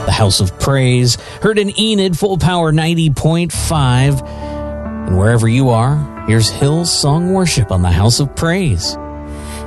the House of Praise, heard in Enid, Full Power 90.5. And wherever you are, here's Hillsong Worship on the House of Praise.